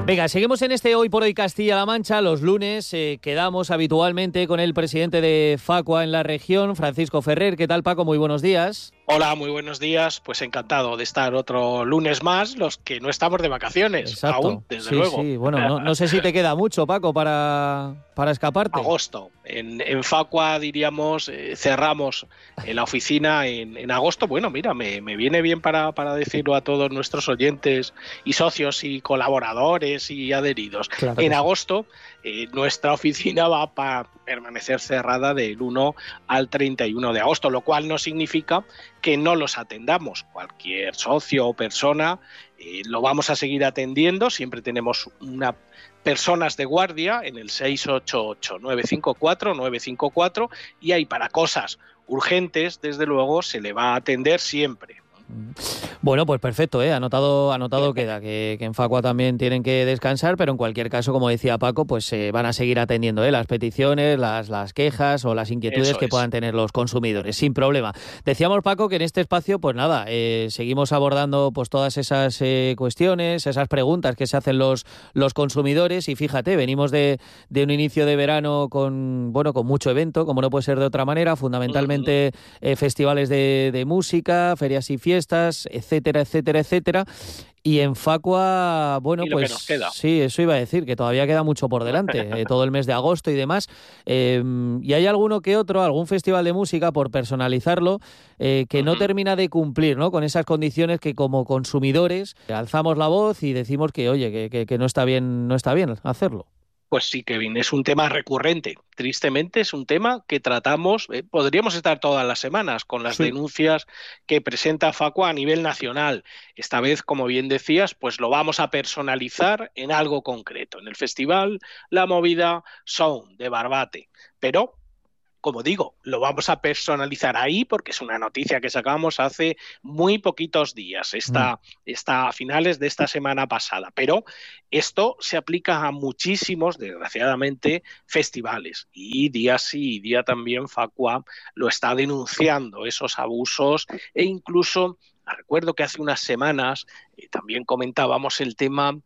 Venga, seguimos en este Hoy por Hoy Castilla-La Mancha. Los lunes quedamos habitualmente con el presidente de Facua en la región, Francisco Ferrer. ¿Qué tal, Paco? Muy buenos días. Hola, muy buenos días. Pues encantado de estar otro lunes más, los que no estamos de vacaciones. Exacto. Aún, desde luego. Sí, bueno, no sé si te queda mucho, Paco, para escaparte. Agosto. En Facua, diríamos, cerramos la oficina en agosto. Bueno, mira, me viene bien para decirlo a todos nuestros oyentes y socios y colaboradores y adheridos. Claro En sí. agosto, nuestra oficina va a permanecer cerrada del 1 al 31 de agosto, lo cual no significa que no los atendamos. Cualquier socio o persona lo vamos a seguir atendiendo. Siempre tenemos personas de guardia en el 688-954-954 y ahí para cosas urgentes, desde luego, se le va a atender siempre. Bueno, pues perfecto, anotado queda, que en Facua también tienen que descansar, pero en cualquier caso, como decía Paco, pues van a seguir atendiendo las peticiones, las quejas o las inquietudes que puedan tener los consumidores, sin problema. Decíamos, Paco, que en este espacio, pues nada, seguimos abordando pues todas esas cuestiones, esas preguntas que se hacen los consumidores, y fíjate, venimos de un inicio de verano con mucho evento, como no puede ser de otra manera, fundamentalmente festivales de música, ferias y fiestas, etcétera, etcétera, etcétera. Y en Facua, bueno, pues nos queda. Sí, eso iba a decir, que todavía queda mucho por delante, todo el mes de agosto y demás. Y hay alguno que otro, algún festival de música, por personalizarlo, que no termina de cumplir, ¿no?, con esas condiciones que como consumidores alzamos la voz y decimos que, oye, que no está bien hacerlo. Pues sí, Kevin, es un tema recurrente. Tristemente es un tema que tratamos, podríamos estar todas las semanas con las denuncias que presenta Facua a nivel nacional. Esta vez, como bien decías, pues lo vamos a personalizar en algo concreto. En el festival La Movida Sound de Barbate. Pero, como digo, lo vamos a personalizar ahí porque es una noticia que sacamos hace muy poquitos días, está a finales de esta semana pasada. Pero esto se aplica a muchísimos, desgraciadamente, festivales. Y día sí y día también Facua lo está denunciando, esos abusos, e incluso recuerdo que hace unas semanas también comentábamos el tema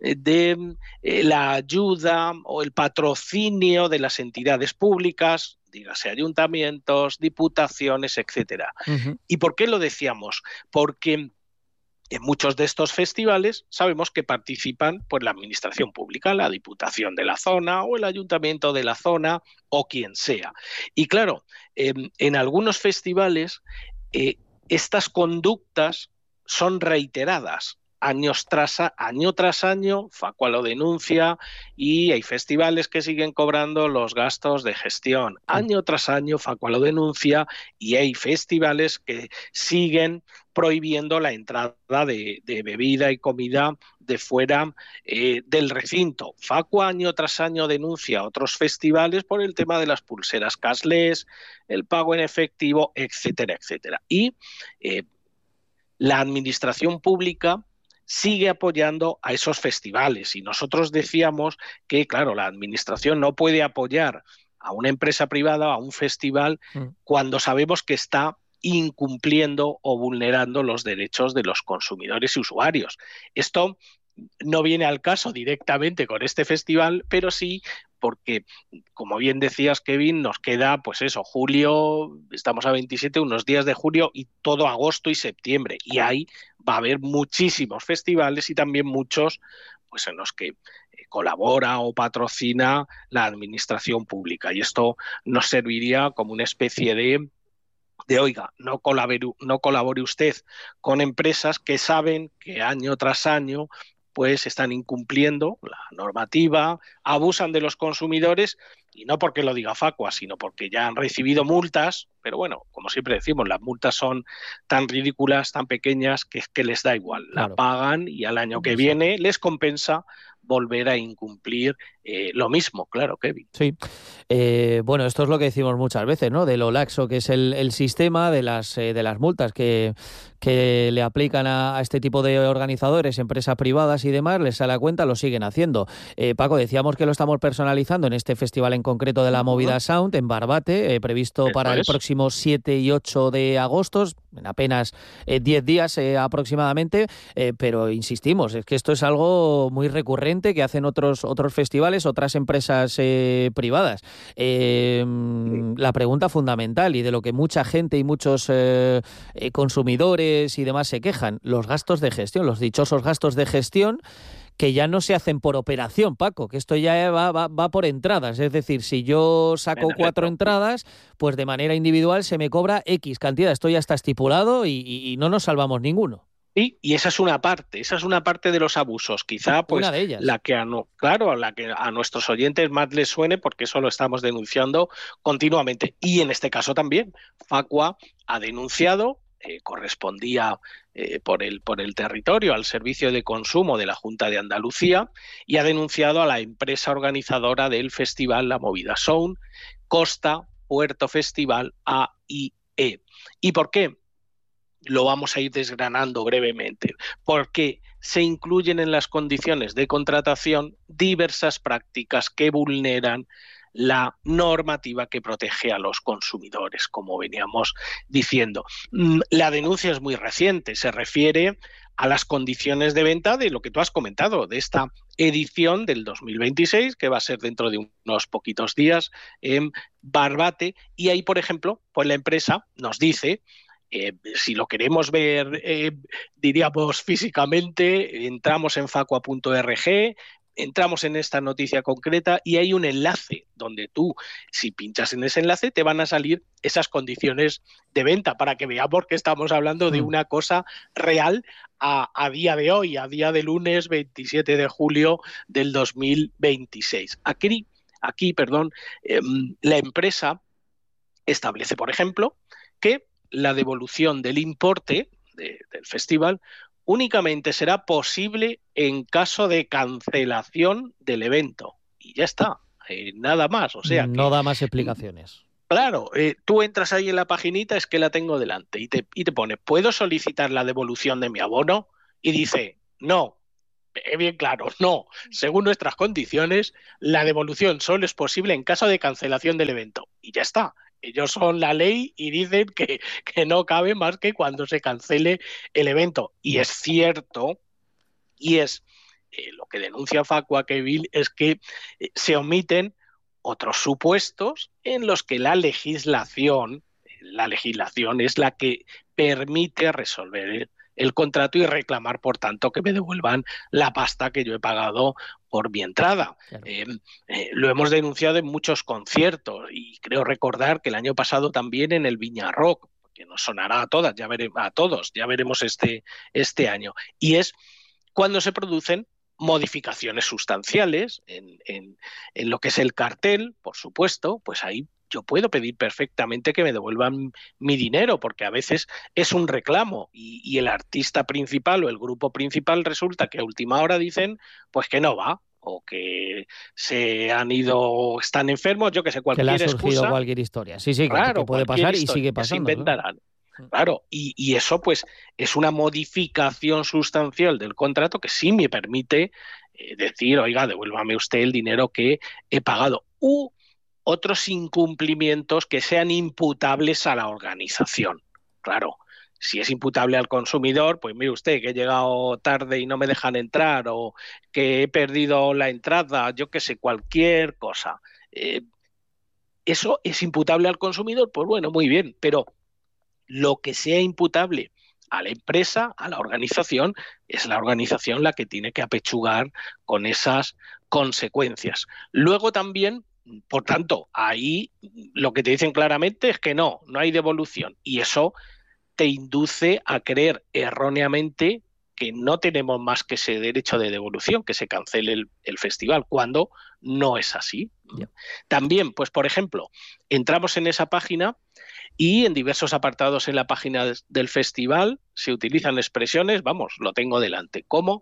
de la ayuda o el patrocinio de las entidades públicas, dígase ayuntamientos, diputaciones, etcétera. ¿Y por qué lo decíamos? Porque en muchos de estos festivales sabemos que participan pues la administración pública, la diputación de la zona o el ayuntamiento de la zona o quien sea. Y claro, en algunos festivales estas conductas son reiteradas. Año tras año, Facua lo denuncia y hay festivales que siguen cobrando los gastos de gestión. Año tras año, Facua lo denuncia y hay festivales que siguen prohibiendo la entrada de bebida y comida de fuera del recinto. Facua año tras año denuncia a otros festivales por el tema de las pulseras cashless, el pago en efectivo, etcétera, etcétera. Y la administración pública sigue apoyando a esos festivales y nosotros decíamos que, claro, la administración no puede apoyar a una empresa privada, a un festival, cuando sabemos que está incumpliendo o vulnerando los derechos de los consumidores y usuarios. Esto no viene al caso directamente con este festival, pero sí porque, como bien decías, Kevin, nos queda, pues eso, julio, estamos a 27, unos días de julio y todo agosto y septiembre. Y ahí va a haber muchísimos festivales y también muchos pues en los que colabora o patrocina la administración pública. Y esto nos serviría como una especie de oiga, no colabore usted con empresas que saben que año tras año pues están incumpliendo la normativa, abusan de los consumidores, y no porque lo diga Facua, sino porque ya han recibido multas, pero bueno, como siempre decimos, las multas son tan ridículas, tan pequeñas, que les da igual, la pagan y al año que viene les compensa volver a incumplir lo mismo, claro, Kevin. Sí. Bueno, esto es lo que decimos muchas veces, ¿no? De lo laxo que es el sistema, de las multas que le aplican a este tipo de organizadores, empresas privadas y demás, les sale a cuenta, lo siguen haciendo. Paco, decíamos que lo estamos personalizando en este festival en concreto de la Movida Sound, en Barbate, previsto para el próximo 7 y 8 de agosto, en apenas 10 días aproximadamente, pero insistimos, es que esto es algo muy recurrente gente que hacen otros festivales, otras empresas privadas. La pregunta fundamental y de lo que mucha gente y muchos consumidores y demás se quejan, los gastos de gestión, los dichosos gastos de gestión, que ya no se hacen por operación, Paco, que esto ya va por entradas. Es decir, si yo saco 4 entradas, pues de manera individual se me cobra X cantidad. Esto ya está estipulado y no nos salvamos ninguno. Sí, y esa es una parte de los abusos, quizá pues una de ellas. la que a nuestros oyentes más les suene, porque eso lo estamos denunciando continuamente. Y en este caso también, Facua ha denunciado, correspondía por el territorio al Servicio de Consumo de la Junta de Andalucía, y ha denunciado a la empresa organizadora del festival, la Movida Sound, Costa Puerto Festival AIE. ¿Y por qué? Lo vamos a ir desgranando brevemente, porque se incluyen en las condiciones de contratación diversas prácticas que vulneran la normativa que protege a los consumidores, como veníamos diciendo. La denuncia es muy reciente, se refiere a las condiciones de venta de lo que tú has comentado, de esta edición del 2026, que va a ser dentro de unos poquitos días en Barbate, y ahí, por ejemplo, pues la empresa nos dice, si lo queremos ver, diríamos físicamente, entramos en facua.org, entramos en esta noticia concreta y hay un enlace donde tú, si pinchas en ese enlace, te van a salir esas condiciones de venta para que veamos que estamos hablando de una cosa real a día de hoy, a día de lunes 27 de julio del 2026. Aquí, la empresa establece, por ejemplo, que la devolución del importe del festival únicamente será posible en caso de cancelación del evento. Y ya está, nada más. O sea, no da más explicaciones. Claro, tú entras ahí en la paginita, es que la tengo delante, y te pone, ¿puedo solicitar la devolución de mi abono? Y dice, no. Bien claro, no. Según nuestras condiciones, la devolución solo es posible en caso de cancelación del evento. Y ya está. Ellos son la ley y dicen que no cabe más que cuando se cancele el evento. Y es cierto, y es lo que denuncia Facua, Kevin, es que se omiten otros supuestos en los que la legislación es la que permite resolver el contrato y reclamar, por tanto, que me devuelvan la pasta que yo he pagado por mi entrada. Claro. Lo hemos denunciado en muchos conciertos y creo recordar que el año pasado también en el Viña Rock, que nos sonará a todos, ya veremos este año. Y es cuando se producen modificaciones sustanciales en lo que es el cartel, por supuesto, pues ahí yo puedo pedir perfectamente que me devuelvan mi dinero, porque a veces es un reclamo y el artista principal o el grupo principal resulta que a última hora dicen pues que no va, o que se han ido, están enfermos, yo que sé, cualquier excusa. Que le ha surgido cualquier historia. Sí, claro, que puede pasar y sigue pasando. Se inventarán. Claro, y eso pues es una modificación sustancial del contrato que sí me permite decir, oiga, devuélvame usted el dinero que he pagado. U otros incumplimientos que sean imputables a la organización. Claro, si es imputable al consumidor, pues mire usted que he llegado tarde y no me dejan entrar, o que he perdido la entrada, yo qué sé, cualquier cosa. ¿Eso es imputable al consumidor? Pues bueno, muy bien, pero lo que sea imputable a la empresa, a la organización, es la organización la que tiene que apechugar con esas consecuencias. Luego también, por tanto, ahí lo que te dicen claramente es que no hay devolución, y eso te induce a creer erróneamente que no tenemos más que ese derecho de devolución, que se cancele el festival, cuando no es así. Yeah. También, pues por ejemplo, entramos en esa página y en diversos apartados en la página del festival se utilizan expresiones, vamos, lo tengo delante, como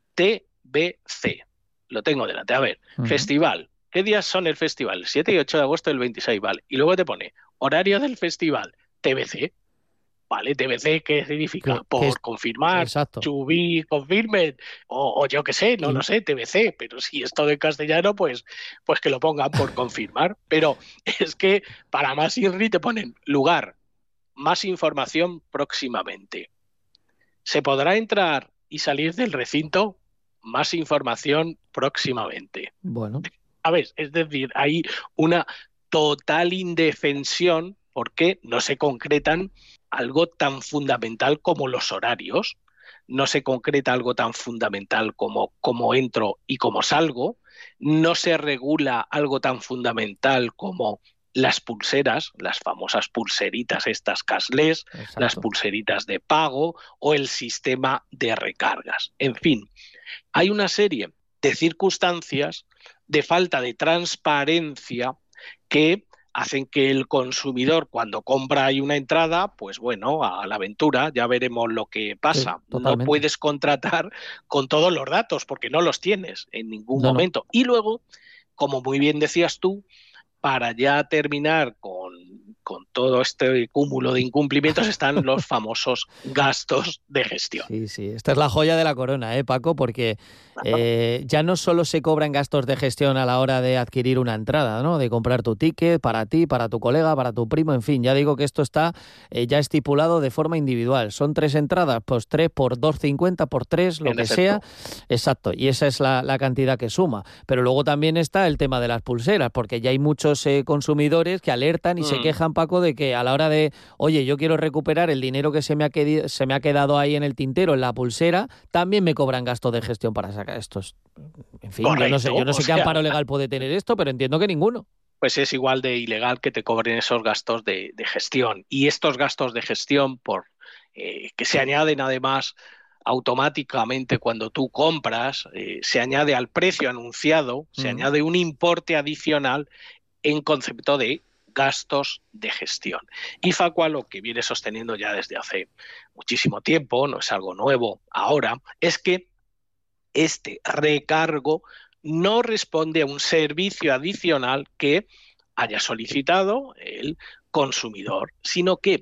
TBC. Lo tengo delante. A ver, festival. ¿Qué días son el festival? El 7 y 8 de agosto del 26, vale. Y luego te pone horario del festival, TBC. ¿Vale? TBC, ¿qué significa? Por confirmar, exacto. To be confirmed, o yo qué sé, no lo sé, TBC, pero si es todo en castellano, pues que lo pongan por confirmar. Pero es que para más INRI te ponen lugar, más información próximamente. ¿Se podrá entrar y salir del recinto? más información próximamente. Bueno. ¿Sabes? Es decir, hay una total indefensión porque no se concretan algo tan fundamental como los horarios, no se concreta algo tan fundamental como cómo entro y cómo salgo, no se regula algo tan fundamental como las pulseras, las famosas pulseritas estas cashless, Exacto. las pulseritas de pago o el sistema de recargas. En fin, hay una serie de circunstancias de falta de transparencia que hacen que el consumidor, cuando compra ahí una entrada, pues bueno, a la aventura, ya veremos lo que pasa. Sí, no puedes contratar con todos los datos porque no los tienes en ningún momento. No. Y luego, como muy bien decías tú, para ya terminar con todo este cúmulo de incumplimientos están los famosos gastos de gestión. Sí, sí, esta es la joya de la corona, Paco, porque ya no solo se cobran gastos de gestión a la hora de adquirir una entrada, ¿no? De comprar tu ticket para ti, para tu colega, para tu primo, en fin, ya digo que esto está ya estipulado de forma individual. Son 3 entradas, pues 3 por 2,50 por 3, lo que sea. Exacto, y esa es la cantidad que suma. Pero luego también está el tema de las pulseras, porque ya hay muchos consumidores que alertan y se quejan, Paco, de que a la hora de, oye, yo quiero recuperar el dinero que se me ha quedado ahí en el tintero, en la pulsera, también me cobran gastos de gestión para sacar estos. En fin, correcto, yo no sé qué amparo legal puede tener esto, pero entiendo que ninguno. Pues es igual de ilegal que te cobren esos gastos de gestión. Y estos gastos de gestión, que se añaden además automáticamente cuando tú compras, se añade al precio anunciado, se añade un importe adicional en concepto de gastos de gestión. Y Facua lo que viene sosteniendo ya desde hace muchísimo tiempo, no es algo nuevo ahora, es que este recargo no responde a un servicio adicional que haya solicitado el consumidor, sino que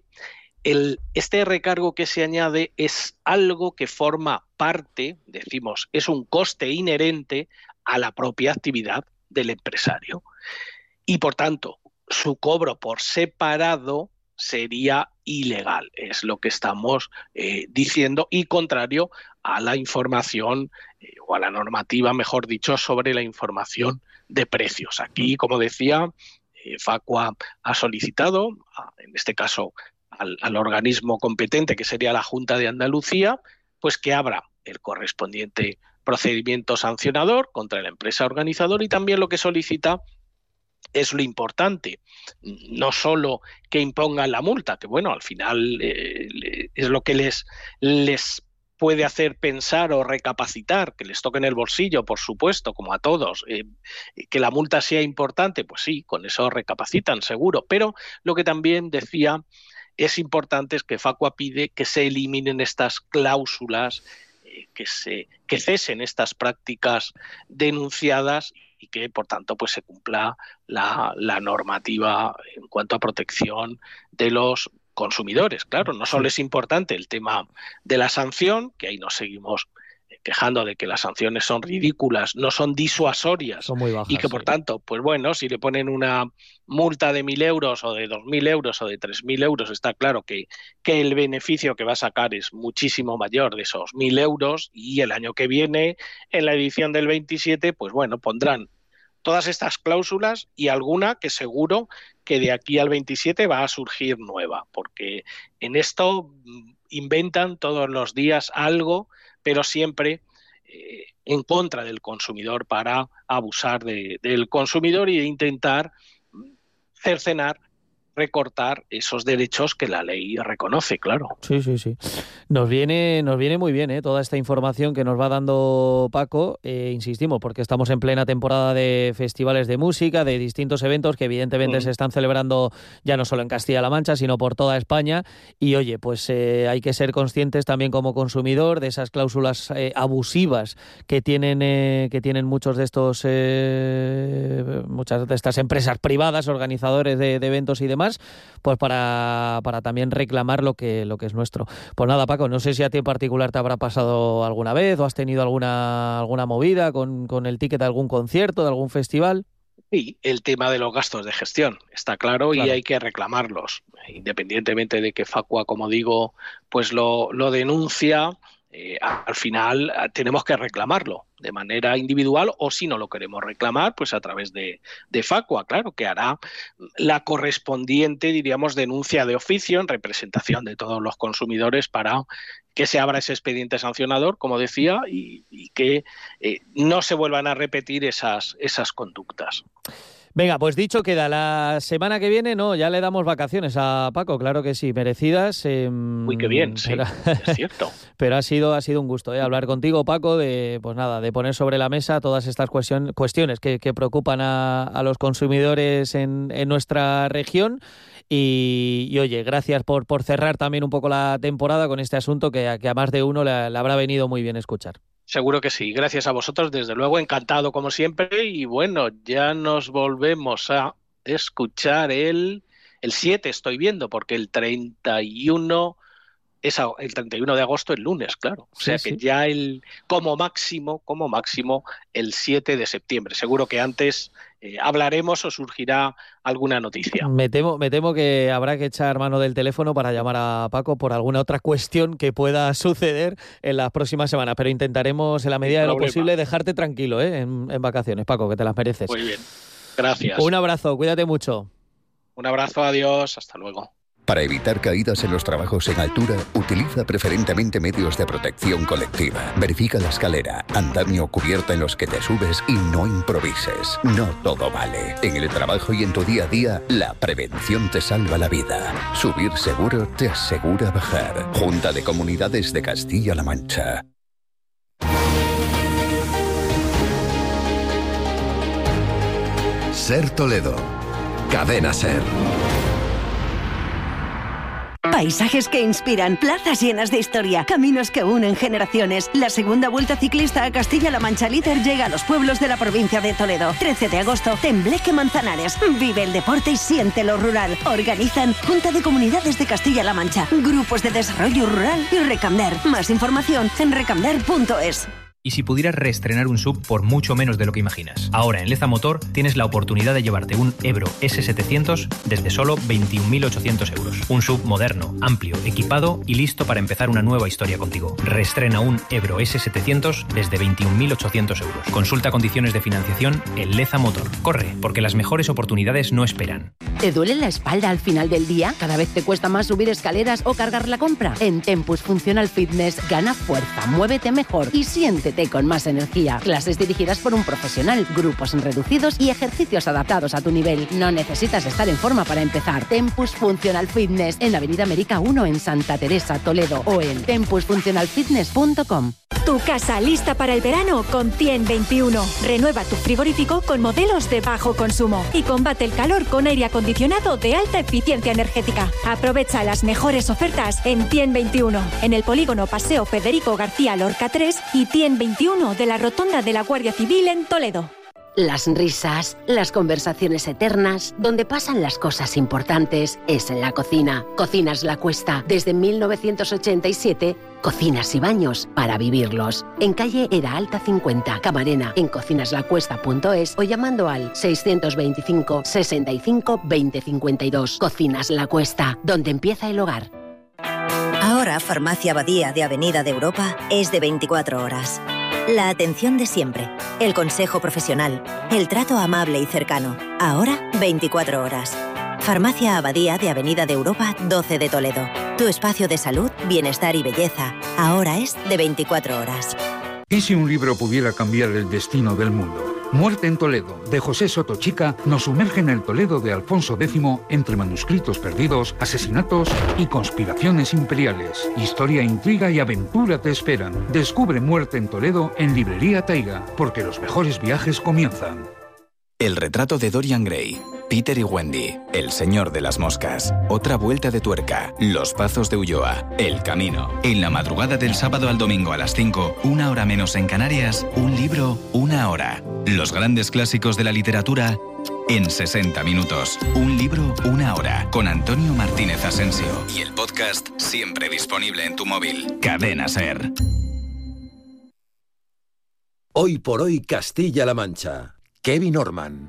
este recargo que se añade es algo que forma parte, decimos, es un coste inherente a la propia actividad del empresario. Y por tanto, su cobro por separado sería ilegal, es lo que estamos diciendo, y contrario a la información o a la normativa, mejor dicho, sobre la información de precios. Aquí, como decía, Facua ha solicitado, en este caso al organismo competente, que sería la Junta de Andalucía, pues que abra el correspondiente procedimiento sancionador contra la empresa organizadora, y también lo que solicita es lo importante, no solo que impongan la multa, que bueno, al final es lo que les puede hacer pensar o recapacitar, que les toque en el bolsillo, por supuesto, como a todos, que la multa sea importante, pues sí, con eso recapacitan seguro, pero lo que también decía es importante es que Facua pide que se eliminen estas cláusulas, que cesen estas prácticas denunciadas y que, por tanto, pues se cumpla la normativa en cuanto a protección de los consumidores. Claro, no solo es importante el tema de la sanción, que ahí nos seguimos quejando de que las sanciones son ridículas, no son disuasorias, son muy bajas, y que por tanto, pues bueno, si le ponen una multa de 1.000 euros o de 2.000 euros o de 3.000 euros, está claro que el beneficio que va a sacar es muchísimo mayor de esos 1.000 euros, y el año que viene, en la edición del 27, pues bueno, pondrán todas estas cláusulas y alguna que seguro que de aquí al 27 va a surgir nueva, porque en esto inventan todos los días algo, pero siempre en contra del consumidor, para abusar del consumidor e intentar cercenar, recortar esos derechos que la ley reconoce, claro. Sí, sí, sí. Nos viene muy bien toda esta información que nos va dando Paco, insistimos, porque estamos en plena temporada de festivales de música, de distintos eventos que evidentemente se están celebrando ya no solo en Castilla-La Mancha, sino por toda España, y oye, pues hay que ser conscientes también como consumidor de esas cláusulas abusivas que tienen muchos de estos muchas de estas empresas privadas, organizadores de eventos y demás, pues para también reclamar lo que es nuestro. Pues nada, Paco, no sé si a ti en particular te habrá pasado alguna vez o has tenido alguna movida con el ticket de algún concierto, de algún festival. Sí, el tema de los gastos de gestión está claro, y hay que reclamarlos, independientemente de que Facua, como digo, pues lo denuncia. al final tenemos que reclamarlo de manera individual, o si no lo queremos reclamar, pues a través de Facua, claro, que hará la correspondiente, diríamos, denuncia de oficio en representación de todos los consumidores para que se abra ese expediente sancionador, como decía, y que no se vuelvan a repetir esas conductas. Venga, pues dicho queda, la semana que viene, no, ya le damos vacaciones a Paco, claro que sí, merecidas. Uy, qué bien, sí, es cierto. Pero ha sido un gusto hablar contigo, Paco, de poner sobre la mesa todas estas cuestiones que preocupan a los consumidores en nuestra región. Y oye, gracias por cerrar también un poco la temporada con este asunto que a más de uno le habrá venido muy bien escuchar. Seguro que sí. Gracias a vosotros, desde luego, encantado como siempre. Y bueno, ya nos volvemos a escuchar el 7, estoy viendo, porque el 31 es el 31 de agosto, el lunes, claro. O sea que ya como máximo, el 7 de septiembre. Seguro que antes hablaremos o surgirá alguna noticia. Me temo que habrá que echar mano del teléfono para llamar a Paco por alguna otra cuestión que pueda suceder en las próximas semanas, pero intentaremos en la medida de lo posible dejarte tranquilo en vacaciones, Paco, que te las mereces. Muy bien, gracias. Un abrazo, cuídate mucho. Un abrazo, adiós, hasta luego. Para evitar caídas en los trabajos en altura, utiliza preferentemente medios de protección colectiva. Verifica la escalera, andamio o cubierta en los que te subes y no improvises. No todo vale. En el trabajo y en tu día a día, la prevención te salva la vida. Subir seguro te asegura bajar. Junta de Comunidades de Castilla-La Mancha. Ser Toledo. Cadena Ser. Paisajes que inspiran, plazas llenas de historia, caminos que unen generaciones. La segunda Vuelta Ciclista a Castilla-La Mancha Líder llega a los pueblos de la provincia de Toledo. 13 de agosto, Tembleque Manzanares. Vive el deporte y siente lo rural. Organizan Junta de Comunidades de Castilla-La Mancha, Grupos de Desarrollo Rural y Recamder. Más información en recamder.es. Y si pudieras reestrenar un SUV por mucho menos de lo que imaginas. Ahora en Leza Motor tienes la oportunidad de llevarte un Ebro S700 desde solo 21.800 euros. Un SUV moderno, amplio, equipado y listo para empezar una nueva historia contigo. Reestrena un Ebro S700 desde 21.800 euros. Consulta condiciones de financiación en Leza Motor. Corre, porque las mejores oportunidades no esperan. ¿Te duele la espalda al final del día? ¿Cada vez te cuesta más subir escaleras o cargar la compra? En Tempus Functional Fitness gana fuerza, muévete mejor y siéntete con más energía. Clases dirigidas por un profesional, grupos reducidos y ejercicios adaptados a tu nivel. No necesitas estar en forma para empezar. Tempus Functional Fitness en Avenida América 1 en Santa Teresa, Toledo, o en tempusfunctionalfitness.com. Tu casa lista para el verano con Tien 21. Renueva tu frigorífico con modelos de bajo consumo y combate el calor con aire acondicionado de alta eficiencia energética. Aprovecha las mejores ofertas en Tien 21, en el polígono Paseo Federico García Lorca 3 y Tien 21 de la Rotonda de la Guardia Civil en Toledo. Las risas, las conversaciones eternas, donde pasan las cosas importantes, es en la cocina. Cocinas La Cuesta. Desde 1987, cocinas y baños para vivirlos. En calle Era Alta 50, Camarena, en cocinaslacuesta.es o llamando al 625 65 20 52. Cocinas La Cuesta, donde empieza el hogar. Ahora Farmacia Abadía de Avenida de Europa es de 24 horas. La atención de siempre, el consejo profesional, el trato amable y cercano. Ahora 24 horas. Farmacia Abadía de Avenida de Europa 12 de Toledo. Tu espacio de salud, bienestar y belleza. Ahora es de 24 horas. ¿Y si un libro pudiera cambiar el destino del mundo? Muerte en Toledo, de José Soto Chica, nos sumerge en el Toledo de Alfonso X entre manuscritos perdidos, asesinatos y conspiraciones imperiales. Historia, intriga y aventura te esperan. Descubre Muerte en Toledo en Librería Taiga, porque los mejores viajes comienzan. El retrato de Dorian Gray, Peter y Wendy, El Señor de las Moscas, Otra Vuelta de Tuerca, Los Pazos de Ulloa, El Camino. En la madrugada del sábado al domingo a las 5, 1 hora menos en Canarias, un libro, 1 hora. Los grandes clásicos de la literatura en 60 minutos. Un libro, 1 hora. Con Antonio Martínez Asensio. Y el podcast siempre disponible en tu móvil. Cadena Ser. Hoy por hoy Castilla-La Mancha. Kevin Orman.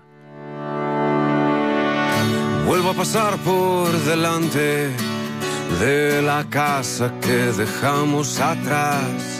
Vuelvo a pasar por delante de la casa que dejamos atrás.